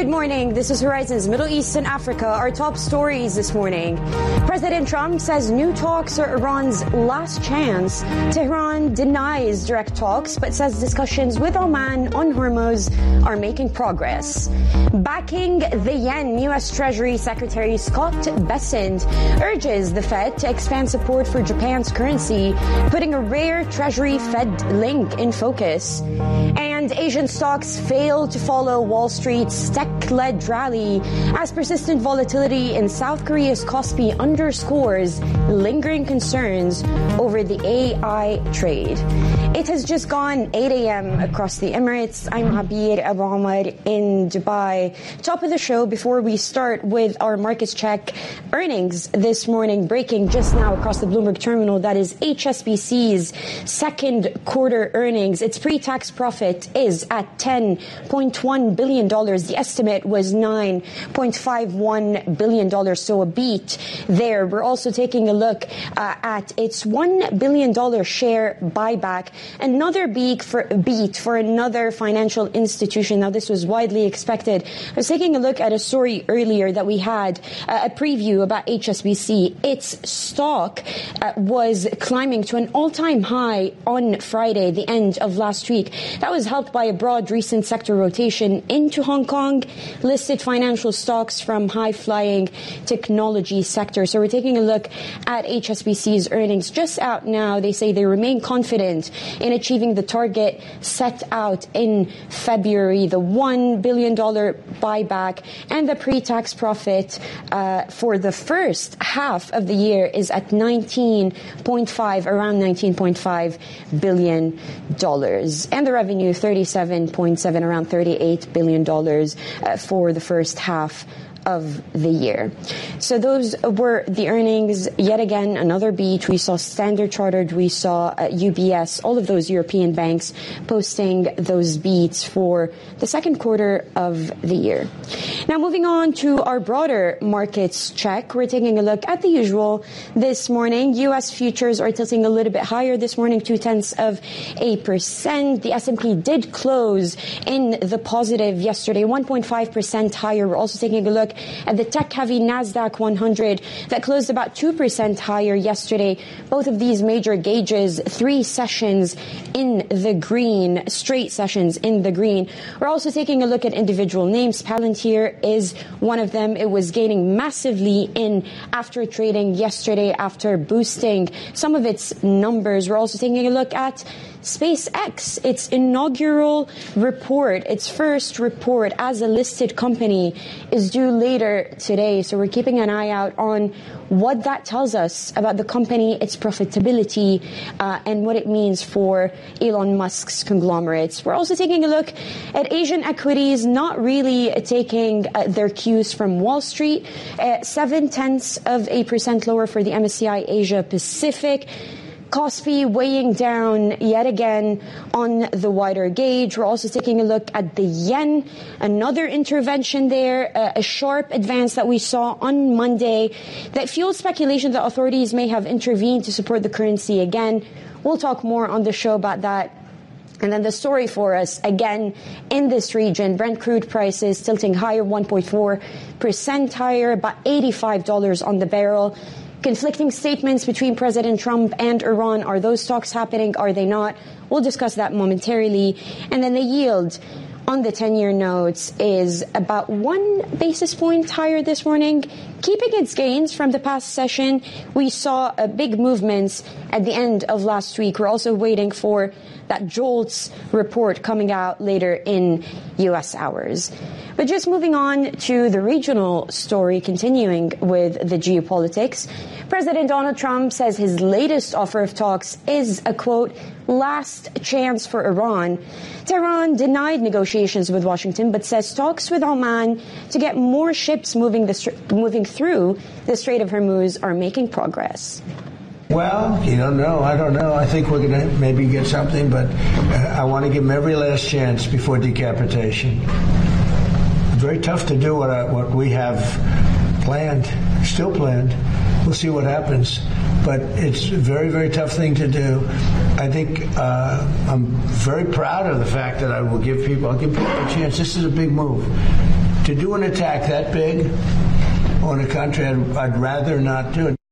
Good morning. This is Horizon's Middle East and Africa. Our top stories this morning. President Trump says new talks are Iran's last chance. Tehran denies direct talks, but says discussions with Oman on Hormuz are making progress. Backing the yen, U.S. Treasury Secretary Scott Bessent urges the Fed to expand support for Japan's currency, putting a rare Treasury-Fed link in focus. And Asian stocks fail to follow Wall Street's tech-led rally as persistent volatility in South Korea's Kospi underscores lingering concerns over the AI trade. It has just gone 8 a.m. across the Emirates. I'm Abir Abu Omar in Dubai. Top of the show before we start with our markets check. Earnings this morning breaking just now across the Bloomberg terminal. That is HSBC's second quarter earnings. Its pre-tax profit is at $10.1 billion. The estimate was $9.51 billion, so a beat there. We're also taking a look at its $1 billion share buyback. Another beat for another financial institution. Now, this was widely expected. I was taking a look at a story earlier that we had, a preview about HSBC. Its stock was climbing to an all-time high on Friday, the end of last week. That was helped by a broad recent sector rotation into Hong Kong, listed financial stocks from high-flying technology sector. So we're taking a look at HSBC's earnings just out now. They say they remain confident in achieving the target set out in February, the $1 billion buyback, and the pre-tax profit for the first half of the year is at around $19.5 billion. And the revenue, 37.7, around $38 billion for the first half of the year. So those were the earnings. Yet again, another beat. We saw Standard Chartered, we saw UBS, all of those European banks posting those beats for the second quarter of the year. Now, moving on to our broader markets check, we're taking a look at the usual this morning. U.S. futures are tilting a little bit higher this morning, 0.2%. The S&P did close in the positive yesterday, 1.5% higher. We're also taking a look at the tech-heavy NASDAQ 100 that closed about 2% higher yesterday. Both of these major gauges, 3 sessions in the green, straight sessions in the green. We're also taking a look at individual names. Palantir is one of them. It was gaining massively in after trading yesterday after boosting some of its numbers. We're also taking a look at SpaceX, its inaugural report, its first report as a listed company is due later today. So we're keeping an eye out on what that tells us about the company, its profitability, and what it means for Elon Musk's conglomerates. We're also taking a look at Asian equities, not really taking their cues from Wall Street. 0.7% lower for the MSCI Asia Pacific. Kospi weighing down yet again on the wider gauge. We're also taking a look at the yen, another intervention there, a sharp advance that we saw on Monday that fueled speculation that authorities may have intervened to support the currency again. We'll talk more on the show about that. And then the story for us, again, in this region, Brent crude prices tilting higher, 1.4% higher, about $85 on the barrel. Conflicting statements between President Trump and Iran. Are those talks happening? Are they not? We'll discuss that momentarily. And then the yield on the 10-year notes is about 1 basis point higher this morning, keeping its gains from the past session. We saw big movements at the end of last week. We're also waiting for that JOLTS report coming out later in U.S. hours. But just moving on to the regional story, continuing with the geopolitics, President Donald Trump says his latest offer of talks is a, quote, last chance for Iran. Tehran denied negotiations with Washington, but says talks with Oman to get more ships moving through the Strait of Hormuz are making progress. Well, you don't know. I don't know. I think we're going to maybe get something, but I want to give them every last chance before decapitation. Very tough to do what we have planned, still planned. We'll see what happens. But it's a very, very tough thing to do. I think I'm very proud of the fact that I'll give people a chance. This is a big move. To do an attack that big on a country, I'd rather not do it.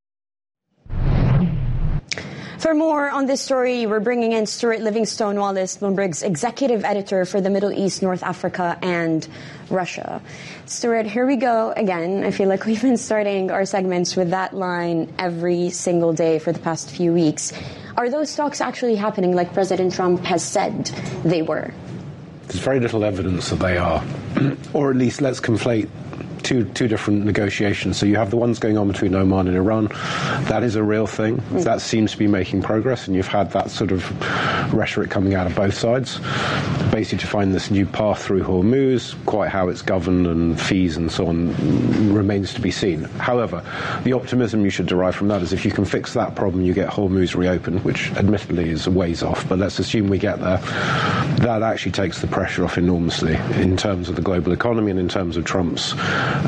For more on this story, we're bringing in Stuart Livingstone-Wallace, Bloomberg's executive editor for the Middle East, North Africa, and Russia. Stuart, here we go again. I feel like we've been starting our segments with that line every single day for the past few weeks. Are those talks actually happening like President Trump has said they were? There's very little evidence that they are. Or at least let's conflate two different negotiations. So you have the ones going on between Oman and Iran. That is a real thing. That seems to be making progress, and you've had that sort of rhetoric coming out of both sides, basically to find this new path through Hormuz. Quite how it's governed and fees and so on remains to be seen. However, the optimism you should derive from that is if you can fix that problem, you get Hormuz reopened, which admittedly is a ways off, but let's assume we get there. That actually takes the pressure off enormously in terms of the global economy and in terms of Trump's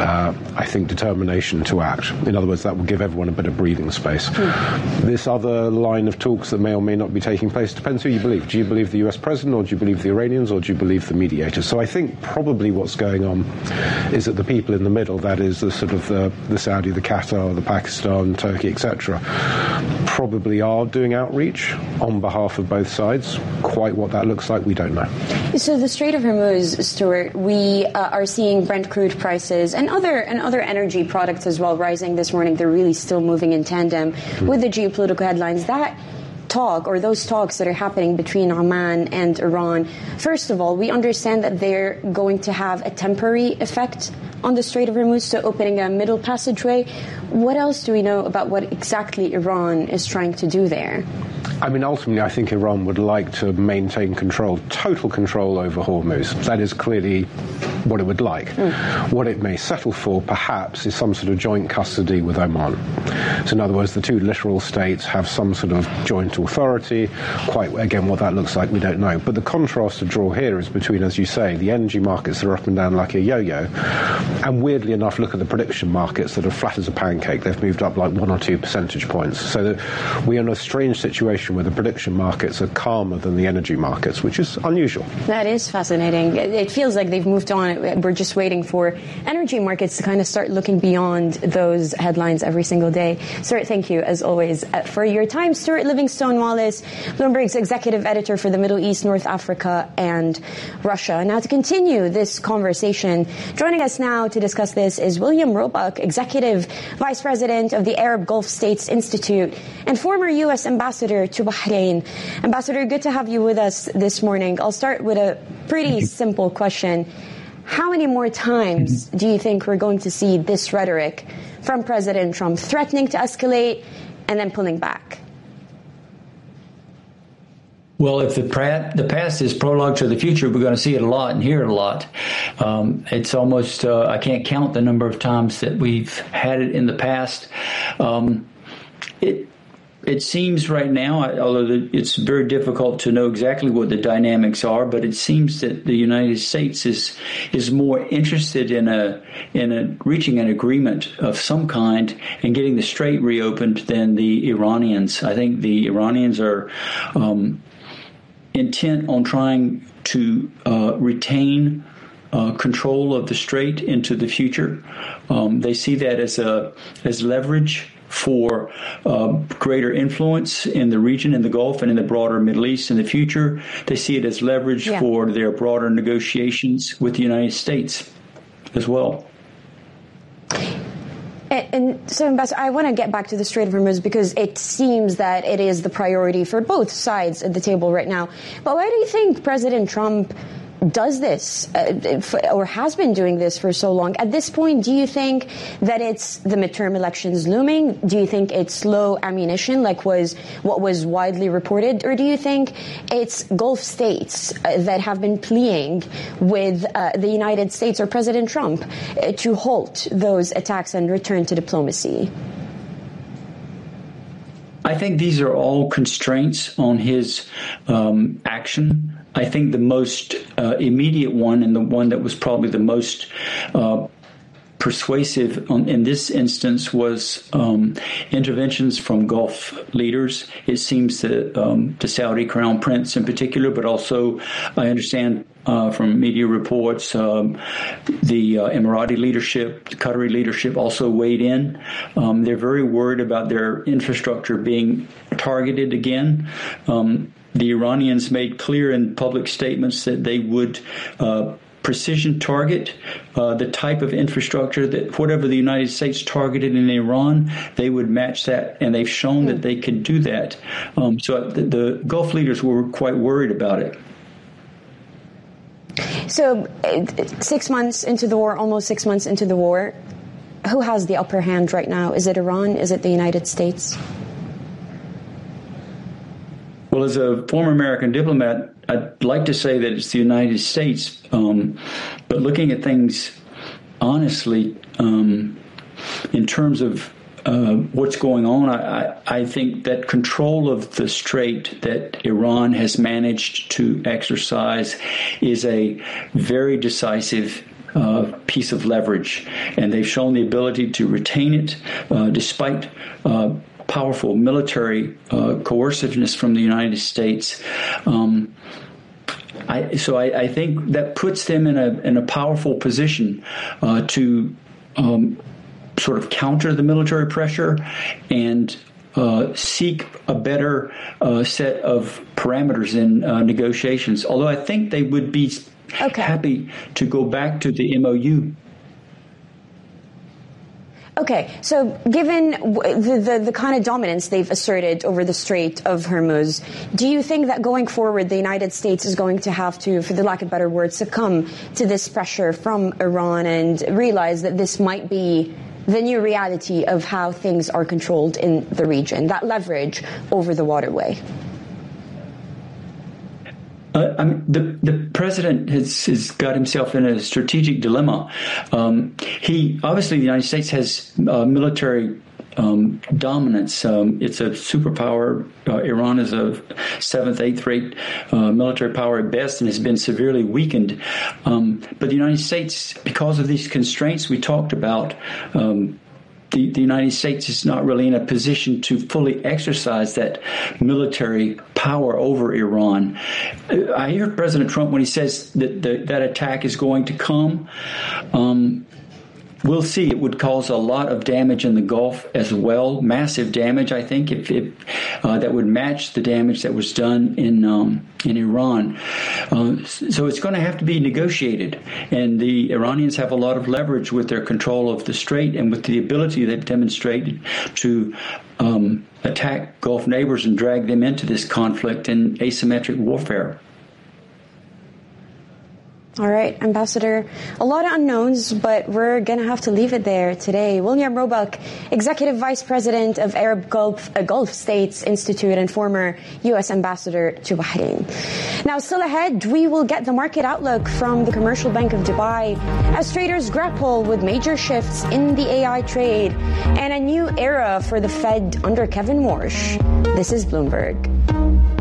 I think, determination to act. In other words, that will give everyone a bit of breathing space. This other line of talks that may or may not be taking place depends who you believe. Do you believe the US president, or do you believe the Iranians, or do you believe the mediators? So I think probably what's going on is that the people in the middle, that is the sort of the Saudi, the Qatar, the Pakistan, Turkey, etc., probably are doing outreach on behalf of both sides. Quite what that looks like, we don't know. So the Strait of Hormuz, Stuart, we are seeing Brent crude prices and other energy products as well rising this morning. They're really still moving in tandem with the geopolitical headlines. That talk, or those talks that are happening between Oman and Iran, first of all, we understand that they're going to have a temporary effect on the Strait of Hormuz, so opening a middle passageway. What else do we know about what exactly Iran is trying to do there? I mean, ultimately, I think Iran would like to maintain control, total control over Hormuz. That is clearly what it would like. What it may settle for, perhaps, is some sort of joint custody with Oman. So, in other words, the two littoral states have some sort of joint authority. Quite, again, what that looks like, we don't know. But the contrast to draw here is between, as you say, the energy markets that are up and down like a yo-yo, and weirdly enough, look at the prediction markets that are flat as a pancake. They've moved up like 1 or 2 percentage points. So that we are in a strange situation where the prediction markets are calmer than the energy markets, which is unusual. That is fascinating. It feels like they've moved on. We're just waiting for energy markets to kind of start looking beyond those headlines every single day. Stuart, thank you, as always, for your time. Stuart Livingstone-Wallace, Bloomberg's executive editor for the Middle East, North Africa, and Russia. Now, to continue this conversation, joining us now to discuss this is William Roebuck, executive vice president of the Arab Gulf States Institute and former U.S. ambassador to Bahrain. Ambassador, good to have you with us this morning. I'll start with a pretty simple question. How many more times do you think we're going to see this rhetoric from President Trump, threatening to escalate and then pulling back? Well, if the past is prologue to the future, we're going to see it a lot and hear it a lot. It's almost, I can't count the number of times that we've had it in the past. It seems right now, although it's very difficult to know exactly what the dynamics are, but it seems that the United States is more interested in reaching an agreement of some kind and getting the strait reopened than the Iranians. I think the Iranians are intent on trying to retain control of the strait into the future. They see that as leverage for greater influence in the region, in the Gulf, and in the broader Middle East in the future. They see it as leverage for their broader negotiations with the United States as well. And so, Ambassador, I want to get back to the Strait of Hormuz because it seems that it is the priority for both sides at the table right now. But why do you think President Trump does this or has been doing this for so long? At this point, do you think that it's the midterm elections looming? Do you think it's slow ammunition like what was widely reported? Or do you think it's Gulf states that have been pleading with the United States or President Trump to halt those attacks and return to diplomacy? I think these are all constraints on his action. I think the most immediate one, and the one that was probably the most persuasive in this instance, was interventions from Gulf leaders. It seems that the Saudi Crown Prince in particular, but also I understand from media reports. The Emirati leadership, the Qatari leadership also weighed in. They're very worried about their infrastructure being targeted again. The Iranians made clear in public statements that they would precision target the type of infrastructure that whatever the United States targeted in Iran, they would match that, and they've shown that they can do that. So the Gulf leaders were quite worried about it. So 6 months into the war, almost 6 months into the war, who has the upper hand right now? Is it Iran? Is it the United States? Well, as a former American diplomat, I'd like to say that it's the United States. But looking at things honestly, in terms of what's going on, I think that control of the strait that Iran has managed to exercise is a very decisive piece of leverage. And they've shown the ability to retain it despite powerful military coerciveness from the United States. I think that puts them in a powerful position to sort of counter the military pressure and seek a better set of parameters in negotiations. Although I think they would be happy to go back to the MOU. Okay, so given the kind of dominance they've asserted over the Strait of Hormuz, do you think that going forward the United States is going to have to, for the lack of better words, succumb to this pressure from Iran and realize that this might be the new reality of how things are controlled in the region, that leverage over the waterway? The president has got himself in a strategic dilemma. The United States has military dominance. It's a superpower. Iran is a 7th, 8th rate military power at best and has been severely weakened. But the United States, because of these constraints we talked about, the United States is not really in a position to fully exercise that military power over Iran. I hear President Trump when he says that that attack is going to come. We'll see. It would cause a lot of damage in the Gulf as well, massive damage, I think, if that would match the damage that was done in Iran. So it's going to have to be negotiated. And the Iranians have a lot of leverage with their control of the strait and with the ability they've demonstrated to attack Gulf neighbors and drag them into this conflict in asymmetric warfare. All right, Ambassador, a lot of unknowns, but we're going to have to leave it there today. William Roebuck, Executive Vice President of Arab Gulf States Institute and former U.S. Ambassador to Bahrain. Now, still ahead, we will get the market outlook from the Commercial Bank of Dubai as traders grapple with major shifts in the AI trade and a new era for the Fed under Kevin Warsh. This is Bloomberg.